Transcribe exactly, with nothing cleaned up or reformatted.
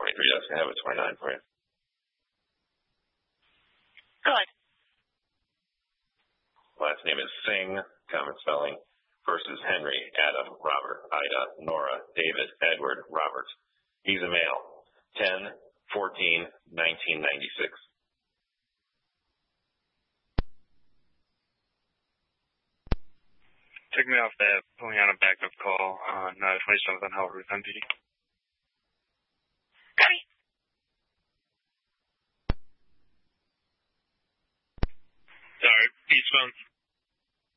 twenty-three. That's going to have a twenty-nine for you. Good. Last name is Singh, common spelling. First is Henry, Adam, Robert, Ida, Nora, David, Edward, Robert. He's a male. ten fourteen nineteen ninety-six. Took me off that pulling on a backup call on uh, twenty-seventh on Howard with M P D. Copy. Sorry, Eastbound.